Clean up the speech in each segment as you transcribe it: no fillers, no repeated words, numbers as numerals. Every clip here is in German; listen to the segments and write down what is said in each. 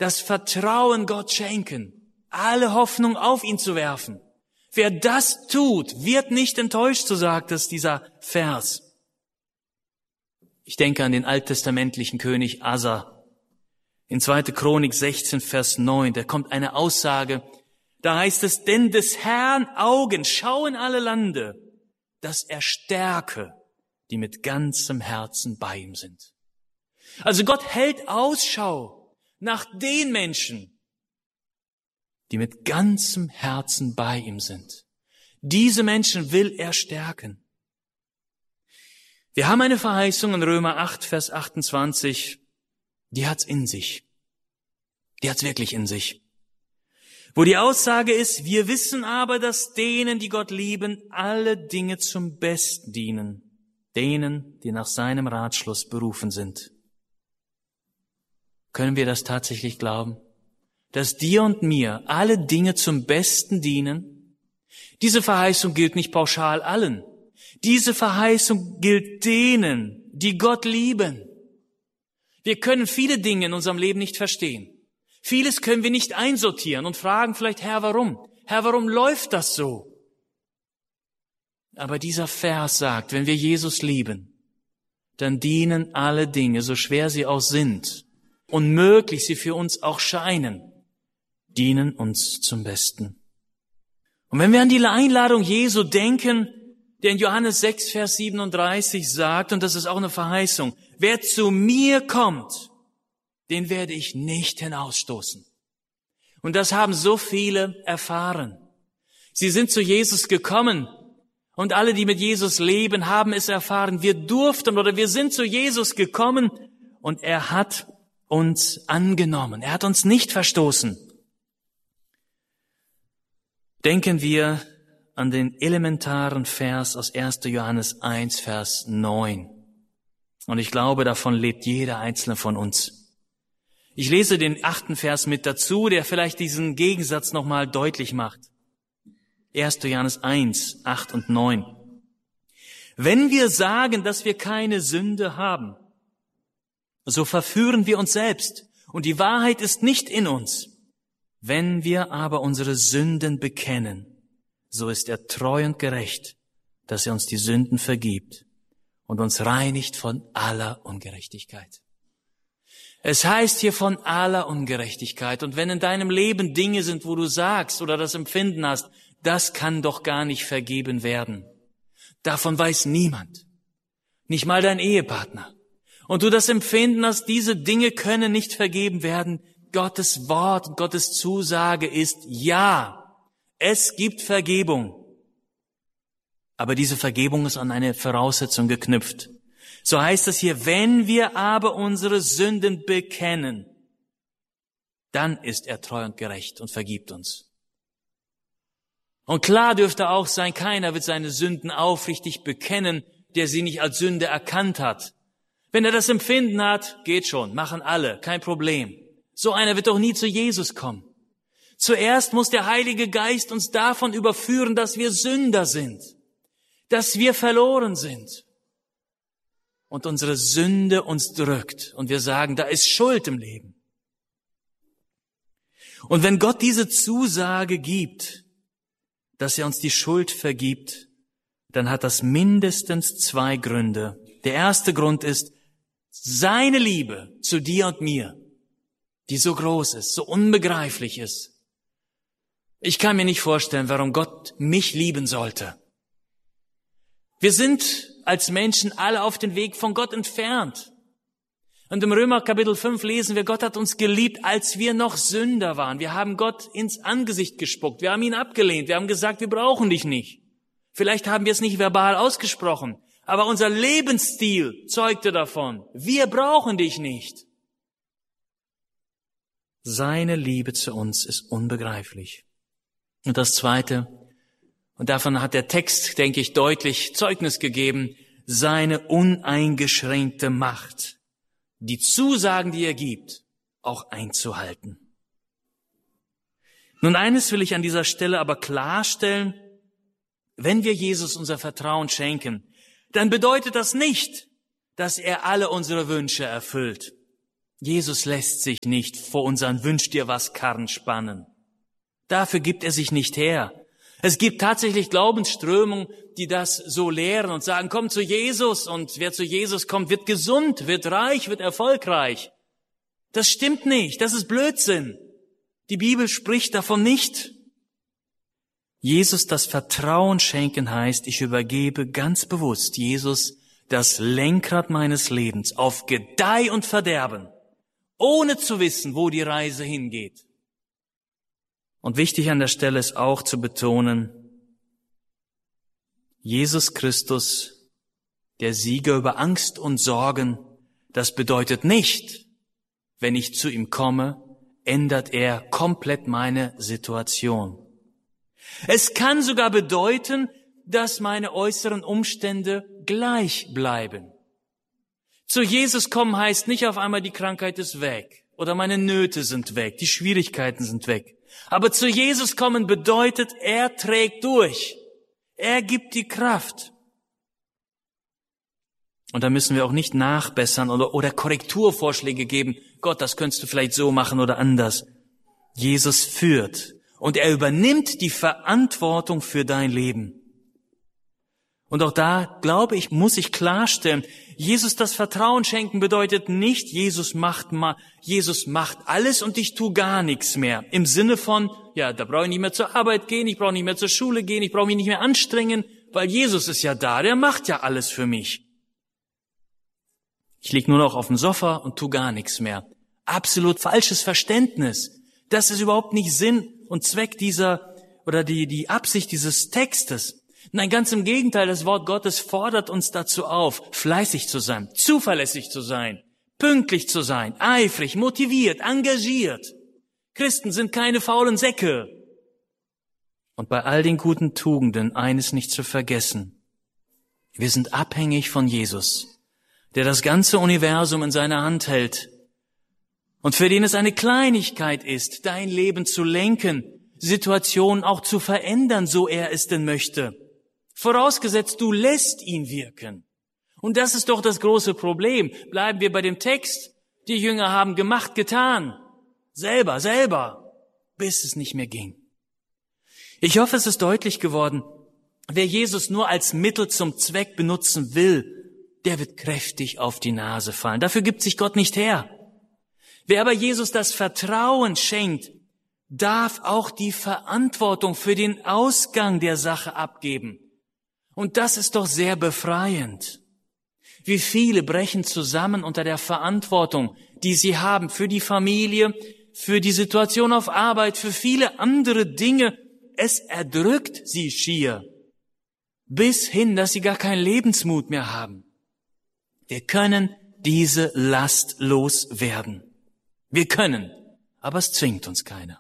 das Vertrauen Gott schenken, alle Hoffnung auf ihn zu werfen. Wer das tut, wird nicht enttäuscht, so sagt es dieser Vers. Ich denke an den alttestamentlichen König Asa. In 2. Chronik 16, Vers 9, da kommt eine Aussage, da heißt es, denn des Herrn Augen schauen alle Lande, dass er stärke, die mit ganzem Herzen bei ihm sind. Also Gott hält Ausschau nach den Menschen, die mit ganzem Herzen bei ihm sind. Diese Menschen will er stärken. Wir haben eine Verheißung in Römer 8, Vers 28, die hat's in sich. Die hat's wirklich in sich. Wo die Aussage ist, wir wissen aber, dass denen, die Gott lieben, alle Dinge zum Besten dienen. Denen, die nach seinem Ratschluss berufen sind. Können wir das tatsächlich glauben? Dass dir und mir alle Dinge zum Besten dienen? Diese Verheißung gilt nicht pauschal allen. Diese Verheißung gilt denen, die Gott lieben. Wir können viele Dinge in unserem Leben nicht verstehen. Vieles können wir nicht einsortieren und fragen vielleicht, Herr, warum? Herr, warum läuft das so? Aber dieser Vers sagt, wenn wir Jesus lieben, dann dienen alle Dinge, so schwer sie auch sind, unmöglich sie für uns auch scheinen, dienen uns zum Besten. Und wenn wir an die Einladung Jesu denken, der in Johannes 6, Vers 37 sagt, und das ist auch eine Verheißung, wer zu mir kommt, den werde ich nicht hinausstoßen. Und das haben so viele erfahren. Sie sind zu Jesus gekommen und alle, die mit Jesus leben, haben es erfahren. Wir durften oder wir sind zu Jesus gekommen und er hat uns angenommen. Er hat uns nicht verstoßen. Denken wir an den elementaren Vers aus 1. Johannes 1, Vers 9. Und ich glaube, davon lebt jeder einzelne von uns. Ich lese den 8. Vers mit dazu, der vielleicht diesen Gegensatz nochmal deutlich macht. 1. Johannes 1, 8 und 9. Wenn wir sagen, dass wir keine Sünde haben, so verführen wir uns selbst und die Wahrheit ist nicht in uns. Wenn wir aber unsere Sünden bekennen, so ist er treu und gerecht, dass er uns die Sünden vergibt und uns reinigt von aller Ungerechtigkeit. Es heißt hier von aller Ungerechtigkeit. Und wenn in deinem Leben Dinge sind, wo du sagst oder das Empfinden hast, das kann doch gar nicht vergeben werden. Davon weiß niemand. Nicht mal dein Ehepartner. Und du das Empfinden hast, diese Dinge können nicht vergeben werden. Gottes Wort und Gottes Zusage ist, ja, es gibt Vergebung. Aber diese Vergebung ist an eine Voraussetzung geknüpft. So heißt es hier, wenn wir aber unsere Sünden bekennen, dann ist er treu und gerecht und vergibt uns. Und klar dürfte auch sein, keiner wird seine Sünden aufrichtig bekennen, der sie nicht als Sünde erkannt hat. Wenn er das Empfinden hat, geht schon, machen alle, kein Problem. So einer wird doch nie zu Jesus kommen. Zuerst muss der Heilige Geist uns davon überführen, dass wir Sünder sind, dass wir verloren sind. Und unsere Sünde uns drückt und wir sagen, da ist Schuld im Leben. Und wenn Gott diese Zusage gibt, dass er uns die Schuld vergibt, dann hat das mindestens 2 Gründe. Der erste Grund ist seine Liebe zu dir und mir, die so groß ist, so unbegreiflich ist. Ich kann mir nicht vorstellen, warum Gott mich lieben sollte. Wir sind als Menschen alle auf den Weg von Gott entfernt. Und im Römer Kapitel 5 lesen wir, Gott hat uns geliebt, als wir noch Sünder waren. Wir haben Gott ins Angesicht gespuckt. Wir haben ihn abgelehnt. Wir haben gesagt, wir brauchen dich nicht. Vielleicht haben wir es nicht verbal ausgesprochen, aber unser Lebensstil zeugte davon. Wir brauchen dich nicht. Seine Liebe zu uns ist unbegreiflich. Und das Zweite, und davon hat der Text, denke ich, deutlich Zeugnis gegeben, seine uneingeschränkte Macht, die Zusagen, die er gibt, auch einzuhalten. Nun, eines will ich an dieser Stelle aber klarstellen, wenn wir Jesus unser Vertrauen schenken, dann bedeutet das nicht, dass er alle unsere Wünsche erfüllt. Jesus lässt sich nicht vor unseren Wünsch-dir-was-Karren spannen. Dafür gibt er sich nicht her. Es gibt tatsächlich Glaubensströmungen, die das so lehren und sagen, komm zu Jesus, und wer zu Jesus kommt, wird gesund, wird reich, wird erfolgreich. Das stimmt nicht, das ist Blödsinn. Die Bibel spricht davon nicht. Jesus das Vertrauen schenken heißt, ich übergebe ganz bewusst Jesus das Lenkrad meines Lebens auf Gedeih und Verderben, ohne zu wissen, wo die Reise hingeht. Und wichtig an der Stelle ist auch zu betonen, Jesus Christus, der Sieger über Angst und Sorgen, das bedeutet nicht, wenn ich zu ihm komme, ändert er komplett meine Situation. Es kann sogar bedeuten, dass meine äußeren Umstände gleich bleiben. Zu Jesus kommen heißt nicht auf einmal, die Krankheit ist weg oder meine Nöte sind weg, die Schwierigkeiten sind weg. Aber zu Jesus kommen bedeutet, er trägt durch. Er gibt die Kraft. Und da müssen wir auch nicht nachbessern oder Korrekturvorschläge geben. Gott, das könntest du vielleicht so machen oder anders. Jesus führt und er übernimmt die Verantwortung für dein Leben. Und auch da, glaube ich, muss ich klarstellen, Jesus das Vertrauen schenken bedeutet nicht, Jesus macht alles und ich tue gar nichts mehr. Im Sinne von, ja, da brauche ich nicht mehr zur Arbeit gehen, ich brauche nicht mehr zur Schule gehen, ich brauche mich nicht mehr anstrengen, weil Jesus ist ja da, der macht ja alles für mich. Ich liege nur noch auf dem Sofa und tue gar nichts mehr. Absolut falsches Verständnis. Das ist überhaupt nicht Sinn und Zweck die Absicht dieses Textes. Nein, ganz im Gegenteil, das Wort Gottes fordert uns dazu auf, fleißig zu sein, zuverlässig zu sein, pünktlich zu sein, eifrig, motiviert, engagiert. Christen sind keine faulen Säcke. Und bei all den guten Tugenden eines nicht zu vergessen. Wir sind abhängig von Jesus, der das ganze Universum in seiner Hand hält und für den es eine Kleinigkeit ist, dein Leben zu lenken, Situationen auch zu verändern, so er es denn möchte. Vorausgesetzt, du lässt ihn wirken. Und das ist doch das große Problem. Bleiben wir bei dem Text. Die Jünger haben gemacht, getan. Selber, bis es nicht mehr ging. Ich hoffe, es ist deutlich geworden. Wer Jesus nur als Mittel zum Zweck benutzen will, der wird kräftig auf die Nase fallen. Dafür gibt sich Gott nicht her. Wer aber Jesus das Vertrauen schenkt, darf auch die Verantwortung für den Ausgang der Sache abgeben. Und das ist doch sehr befreiend. Wie viele brechen zusammen unter der Verantwortung, die sie haben für die Familie, für die Situation auf Arbeit, für viele andere Dinge. Es erdrückt sie schier, bis hin, dass sie gar keinen Lebensmut mehr haben. Wir können diese Last loswerden. Wir können, aber es zwingt uns keiner.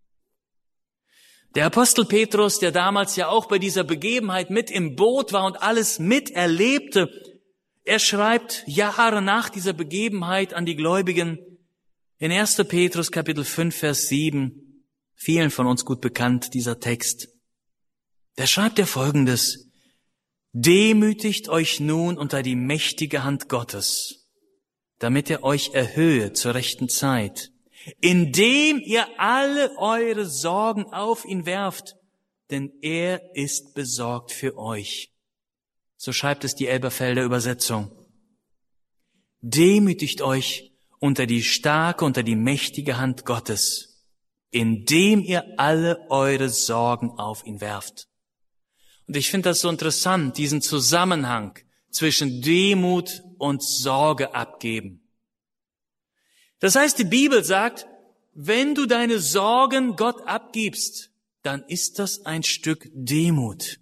Der Apostel Petrus, der damals ja auch bei dieser Begebenheit mit im Boot war und alles miterlebte, er schreibt Jahre nach dieser Begebenheit an die Gläubigen in 1. Petrus Kapitel 5, Vers 7, vielen von uns gut bekannt, dieser Text. Da schreibt er Folgendes: Demütigt euch nun unter die mächtige Hand Gottes, damit er euch erhöhe zur rechten Zeit, indem ihr alle eure Sorgen auf ihn werft, denn er ist besorgt für euch. So schreibt es die Elberfelder Übersetzung. Demütigt euch unter die starke, unter die mächtige Hand Gottes, indem ihr alle eure Sorgen auf ihn werft. Und ich finde das so interessant, diesen Zusammenhang zwischen Demut und Sorge abgeben. Das heißt, die Bibel sagt, wenn du deine Sorgen Gott abgibst, dann ist das ein Stück Demut.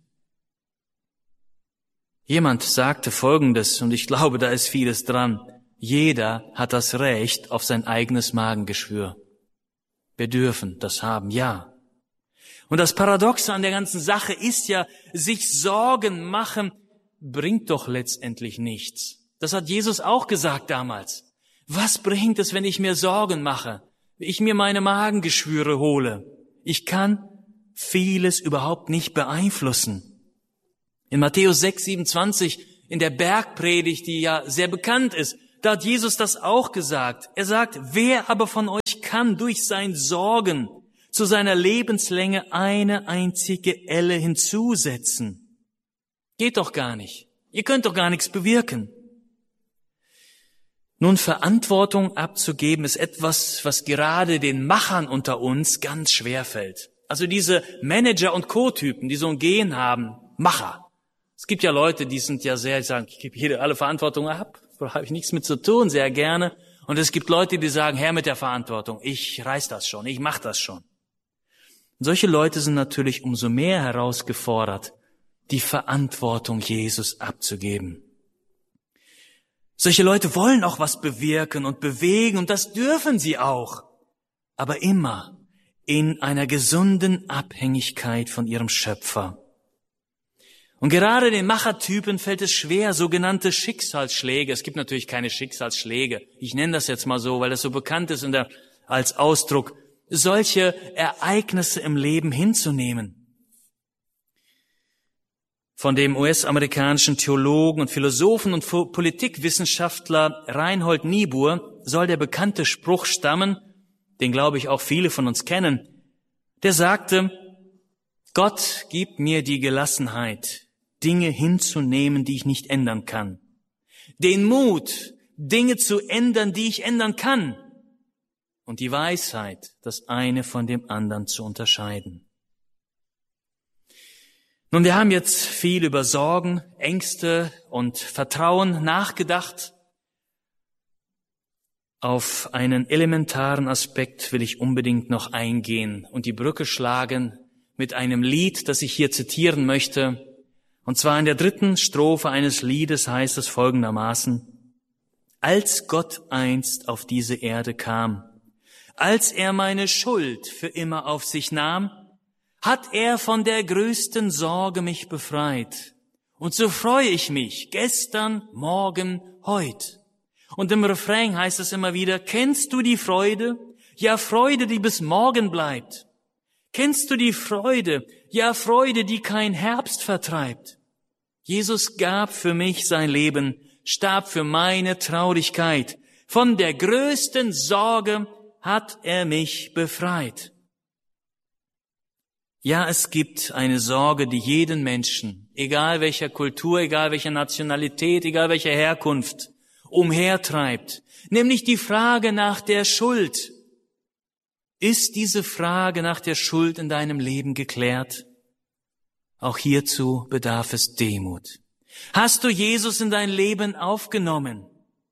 Jemand sagte Folgendes, und ich glaube, da ist vieles dran. Jeder hat das Recht auf sein eigenes Magengeschwür. Wir dürfen das haben, ja. Und das Paradoxe an der ganzen Sache ist ja, sich Sorgen machen bringt doch letztendlich nichts. Das hat Jesus auch gesagt damals. Was bringt es, wenn ich mir Sorgen mache, wenn ich mir meine Magengeschwüre hole? Ich kann vieles überhaupt nicht beeinflussen. In Matthäus 6, 27, in der Bergpredigt, die ja sehr bekannt ist, Da hat Jesus das auch gesagt. Er sagt, wer aber von euch kann durch sein Sorgen zu seiner Lebenslänge eine einzige Elle hinzusetzen? Geht doch gar nicht. Ihr könnt doch gar nichts bewirken. Nun, Verantwortung abzugeben ist etwas, was gerade den Machern unter uns ganz schwer fällt. Also diese Manager und Co-Typen, die so ein Gen haben, Macher. Es gibt ja Leute, die sind ja sehr, die sagen, ich gebe alle Verantwortung ab, da habe ich nichts mit zu tun, sehr gerne. Und es gibt Leute, die sagen, Herr mit der Verantwortung, ich reiß das schon, ich mach das schon. Und solche Leute sind natürlich umso mehr herausgefordert, die Verantwortung Jesus abzugeben. Solche Leute wollen auch was bewirken und bewegen und das dürfen sie auch, aber immer in einer gesunden Abhängigkeit von ihrem Schöpfer. Und gerade den Machertypen fällt es schwer, sogenannte Schicksalsschläge. Es gibt natürlich keine Schicksalsschläge. Ich nenne das jetzt mal so, weil das so bekannt ist als Ausdruck, solche Ereignisse im Leben hinzunehmen. Von dem US-amerikanischen Theologen und Philosophen und Politikwissenschaftler Reinhold Niebuhr soll der bekannte Spruch stammen, den glaube ich auch viele von uns kennen. Der sagte, Gott gibt mir die Gelassenheit, Dinge hinzunehmen, die ich nicht ändern kann. Den Mut, Dinge zu ändern, die ich ändern kann. Und die Weisheit, das eine von dem anderen zu unterscheiden. Nun, wir haben jetzt viel über Sorgen, Ängste und Vertrauen nachgedacht. Auf einen elementaren Aspekt will ich unbedingt noch eingehen und die Brücke schlagen mit einem Lied, das ich hier zitieren möchte. Und zwar in der 3. Strophe eines Liedes heißt es folgendermaßen: Als Gott einst auf diese Erde kam, als er meine Schuld für immer auf sich nahm, hat er von der größten Sorge mich befreit. Und so freue ich mich gestern, morgen, heut. Und im Refrain heißt es immer wieder, kennst du die Freude? Ja, Freude, die bis morgen bleibt. Kennst du die Freude? Ja, Freude, die kein Herbst vertreibt. Jesus gab für mich sein Leben, starb für meine Traurigkeit. Von der größten Sorge hat er mich befreit. Ja, es gibt eine Sorge, die jeden Menschen, egal welcher Kultur, egal welcher Nationalität, egal welcher Herkunft, umhertreibt, nämlich die Frage nach der Schuld. Ist diese Frage nach der Schuld in deinem Leben geklärt? Auch hierzu bedarf es Demut. Hast du Jesus in dein Leben aufgenommen?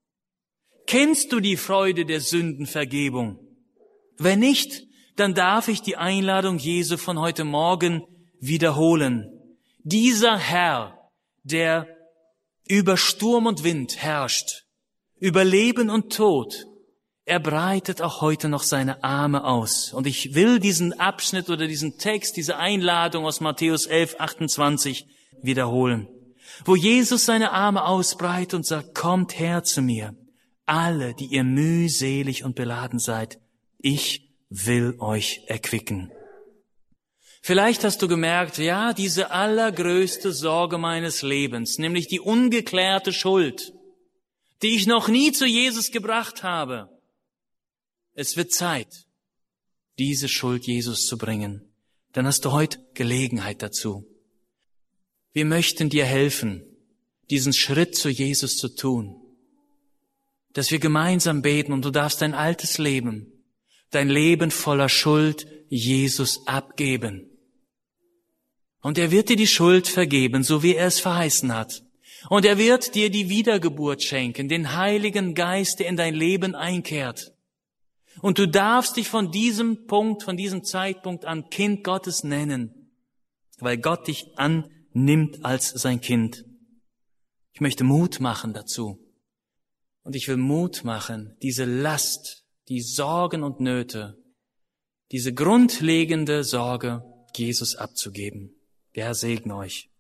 Kennst du die Freude der Sündenvergebung? Wenn nicht, dann darf ich die Einladung Jesu von heute Morgen wiederholen. Dieser Herr, der über Sturm und Wind herrscht, über Leben und Tod, er breitet auch heute noch seine Arme aus. Und ich will diesen Abschnitt oder diesen Text, diese Einladung aus Matthäus 11, 28 wiederholen, wo Jesus seine Arme ausbreitet und sagt, kommt her zu mir, alle, die ihr mühselig und beladen seid, ich will euch erquicken. Vielleicht hast du gemerkt, ja, diese allergrößte Sorge meines Lebens, nämlich die ungeklärte Schuld, die ich noch nie zu Jesus gebracht habe. Es wird Zeit, diese Schuld Jesus zu bringen. Dann hast du heute Gelegenheit dazu. Wir möchten dir helfen, diesen Schritt zu Jesus zu tun, dass wir gemeinsam beten und du darfst dein altes Leben, dein Leben voller Schuld Jesus abgeben. Und er wird dir die Schuld vergeben, so wie er es verheißen hat. Und er wird dir die Wiedergeburt schenken, den Heiligen Geist, der in dein Leben einkehrt. Und du darfst dich von diesem Punkt, von diesem Zeitpunkt an Kind Gottes nennen, weil Gott dich annimmt als sein Kind. Ich möchte Mut machen dazu. Und ich will Mut machen, diese Last, die Sorgen und Nöte, diese grundlegende Sorge Jesus abzugeben. Der Herr segne euch.